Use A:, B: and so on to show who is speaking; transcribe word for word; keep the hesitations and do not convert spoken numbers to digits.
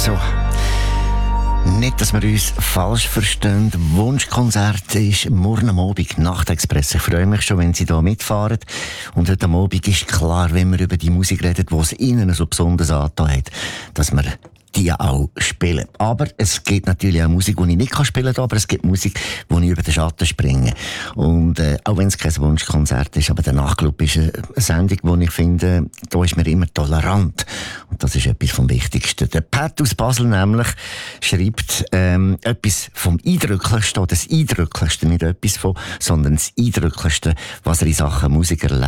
A: Also, nicht, dass wir uns falsch verstehen. Wunschkonzert ist morgen am Abend, Nachtexpress. Ich freue mich schon, wenn Sie da mitfahren. Und heute am Abend ist klar, wenn wir über die Musik reden, die es Ihnen so besonders angetan hat, dass wir die auch spielen. Aber es gibt natürlich auch Musik, die ich nicht spielen kann, aber es gibt Musik, die ich über den Schatten springe. Und äh, auch wenn es kein Wunschkonzert ist, aber der Nachtclub ist eine Sendung, wo ich finde, da ist man immer tolerant. Und das ist etwas vom Wichtigsten. Der Pat aus Basel nämlich schreibt ähm, etwas vom Eindrücklichsten, oder das Eindrücklichste, nicht etwas von, sondern das Eindrücklichste, was er in Sachen Musik erlebt.